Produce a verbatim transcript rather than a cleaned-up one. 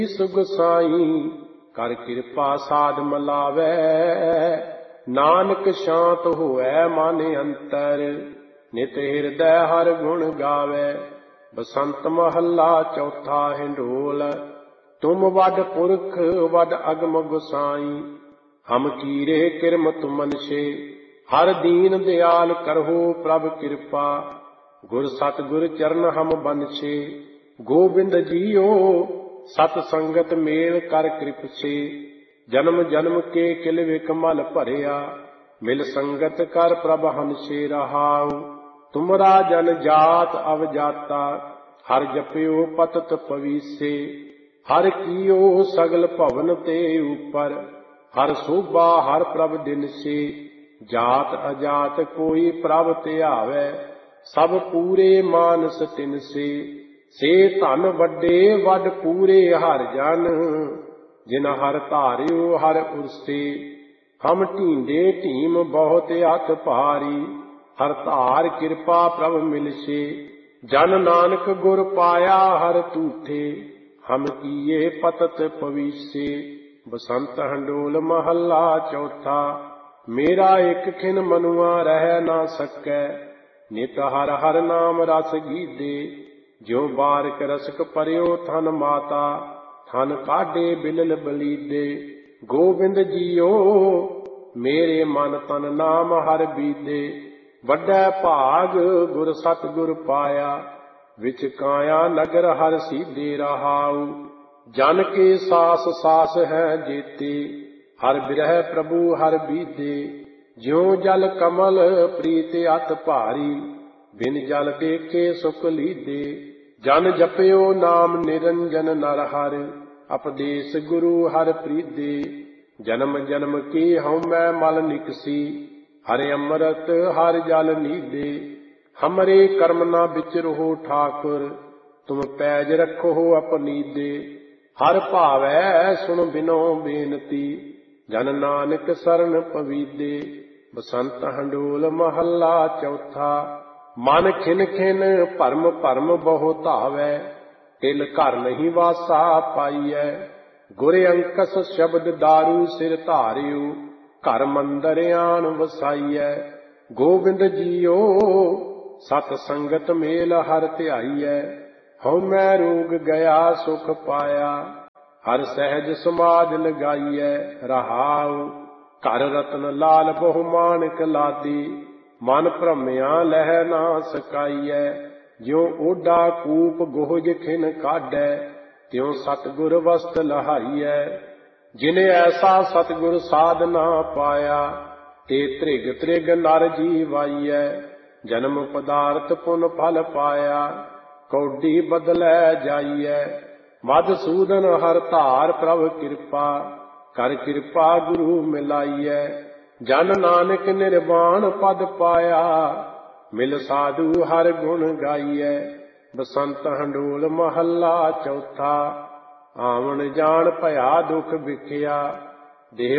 ਸੁਗਸਾਈ ਕਰ ਕਿਰਪਾ ਸਾਧ ਮਲਾਵੈ। ਨਾਨਕ ਸ਼ਾਂਤ ਹੋਐ ਮਨ ਅੰਤਰ ਨਿਤ ਹਿਰਦੈ ਹਰ ਗੁਣ ਗਾਵੈ। ਬਸੰਤ ਮਹੱਲਾ ਚੌਥਾ ਹਿੰਡੋਲ। ਤੁਮ ਵੱਡ ਪੁਰਖ ਵੱਡ ਅਗਮ ਗੁਸਾਈ ਹਮ ਕੀਰੇ ਕਿਰਮ ਤੁਮਨਸ਼ੇ। ਹਰ ਦੀਨ ਦਿਆਲ ਕਰਹੁ ਪ੍ਰਭ ਕਿਰਪਾ ਗੁਰ ਸਤਿਗੁਰ ਚਰਨ ਹਮ ਬੰਨਛੇ। ਗੋਬਿੰਦ ਜੀਓ ਸਤ ਸੰਗਤ ਮੇਲ ਕਰ ਕ੍ਰਿਪਛੇ। ਜਨਮ ਜਨਮ ਕੇ ਕਿਲ ਵਿਕਮਲ ਭਰਿਆ ਮਿਲ ਸੰਗਤ ਕਰ ਪ੍ਰਭ ਹੰਸੇ ਰਹਾਉ। ਤੁਮਰਾ ਜਨ ਜਾਤ ਅਵਜਾਤਾ ਹਰ ਜਪਿਓ ਪਤਤ ਪਵੀਸੇ। ਹਰ ਕੀਓ ਸਗਲ ਭਵਨ ਤੇ ਉਪਰ ਹਰ ਸੋਭਾ ਹਰ ਪ੍ਰਭ ਦਿਨਸੇ। ਜਾਤ ਅਜਾਤ ਕੋਈ ਪ੍ਰਭ ਧਿਆਵੈ ਸਭ ਪੂਰੇ ਮਾਨਸ ਤਿਨਸੇ। ਸੇ ਧਨ ਵੱਡੇ ਵੱਡ ਪੂਰੇ ਹਰ ਜਨ ਜਿਨ ਹਰ ਧਾਰਿਓ ਹਰ ਉਰਸੇ। ਹਮ ਢੀਂਡੇ ਢੀਮ ਬਹੁਤ ਅਤ ਭਾਰੀ ਹਰ ਧਾਰ ਕਿਰਪਾ ਪ੍ਰਭ ਮਿਲਸੇ। ਜਨ ਨਾਨਕ ਗੁਰ ਪਾਇਆ ਹਰ ਤੂਠੇ ਹਮ ਕੀਏ ਪਤਤ ਪਵੀਸੇ। ਬਸੰਤ ਹੰਡੋਲ ਮਹੱਲਾ ਚੌਥਾ। ਮੇਰਾ ਇੱਕ ਖਿਨ ਮਨੁਆ ਰਹਿ ਨਾ ਸਕੈ ਨਿਤ ਹਰ ਹਰ ਨਾਮ ਰਸ ਗੀਦੇ। ਜਿਉ ਬਾਰਿਕ ਰਸਕ ਪਰਿਓ ਥਨ ਮਾਤਾ ਥਨ ਕਾਢੇ ਬਿਲਲ ਬਲੀਦੇ। ਗੋਬਿੰਦ ਜੀਓ ਮੇਰੇ ਮਨ ਤਨ ਨਾਮ ਹਰ ਬੀਦੇ। ਵੱਡਾ ਭਾਗ ਗੁਰ ਸਤਿਗੁਰ ਪਾਇਆ ਵਿਚ ਕਾਇਆ ਨਗਰ ਹਰ ਸੀਧੇ ਰਹਾਉ। ਜਨ ਕੇ ਸਾਸ ਸਾਸ ਹੈ ਜੇਤੇ ਹਰ ਬਿਰਹਿ ਪ੍ਰਭੂ ਹਰ ਬੀਦੇ। ਜਿਉ ਜਲ ਕਮਲ ਪ੍ਰੀਤ ਅਤ ਭਾਰੀ ਬਿਨ ਜਲ ਦੇਖੇ ਸੁਖ ਲੀਦੇ। ਜਨ ਜਪਿਓ ਨਾਮ ਨਿਰੰਜਨ ਨਰ ਹਰਿ ਉਪਦੇਸ ਗੁਰੂ ਹਰਿ ਪ੍ਰੀਦੇ। ਜਨਮ ਜਨਮ ਕੀ ਹਉਮੈ ਮਲ ਨਿਕਸੀ ਹਰਿ ਅੰਮ੍ਰਿਤ ਹਰਿ ਜਲ ਨੀਦੇ। ਹਮਰੇ ਕਰਮ ਨਾ ਵਿਚਰਹੁ ਠਾਕੁਰ ਤੁਮ ਪੈਜ ਰੱਖੋ ਅਪਨੀਦੇ। ਹਰ ਭਾਵੈ ਸੁਣ ਬਿਨੋ ਬੇਨਤੀ ਜਨ ਨਾਨਕ ਸਰਨ ਪਵੀਦੇ। ਬਸੰਤ ਹੰਡੋਲ ਮਹੱਲਾ ਚੌਥਾ। ਮਨ ਖਿਨ ਖਿਨ ਭਰਮ ਭਰਮ ਬਹੁ ਧਾਵੈ ਤਿਲ ਘਰ ਨਹੀਂ ਵਾਸਾ ਪਾਈਐ। ਗੁਰ ਅੰਕਸ ਸ਼ਬਦ ਦਾਰੂ ਸਿਰ ਧਾਰਿਓ ਘਰ ਮੰਦਰ ਆਣ ਵਸਾਈਐ। ਗੋਬਿੰਦ ਜੀਓ ਸਤ ਸੰਗਤ ਮੇਲ ਹਰ ਧਿਆਈਐ। ਹਉਮੈ ਰੋਗ ਗਿਆ ਸੁਖ ਪਾਇਆ ਹਰ ਸਹਿਜ ਸਮਾਧ ਲਗਾਈਐ। ਰਹਾਉ ਘਰ ਰਤਨ ਲਾਲ ਬਹੁ ਮਾਣਕ ਲਾਦੀ ਮਨ ਭ੍ਰਮਿਆ ਲਹਿ ਨਾ ਸਕਾਈਐ। ਜਿਉ ਓਡਾ ਕੂਪ ਗੋਹਜ ਖਿਨ ਕਾਢੈ ਤਿਉ ਸਤਿਗੁਰ ਵਸਤ ਲਹਾਈਐ। ਜਿਨੇ ਐਸਾ ਸਤਿਗੁਰ ਸਾਧ ਨਾ ਪਾਇਆ ਤੇ ਤ੍ਰਿਗ ਤ੍ਰਿਗ ਨਰ ਜੀਵਾਈਐ। ਜਨਮ ਪਦਾਰਥ ਪੁਨ ਫਲ ਪਾਇਆ ਕੌਡੀ ਬਦਲੈ ਜਾਈਐ। ਮਧਸੂਦਨ ਹਰ ਧਾਰ ਪ੍ਰਭ ਕਿਰਪਾ ਕਰ ਕਿਰਪਾ ਗੁਰੂ ਮਿਲਾਈਐ। ਜਨ ਨਾਨਕ ਨਿਰਵਾਣ ਪਦ ਪਾਇਆ ਮਿਲ ਸਾਧੂ ਹਰ ਗੁਣ ਗਾਈਐ। ਬਸੰਤ ਹੰਡੋਲ ਮਹੱਲਾ ਚੌਥਾ। ਆਵਣ ਜਾਣ ਭਇਆ ਦੁਖ ਵਿਖਿਆ ਦੇਹ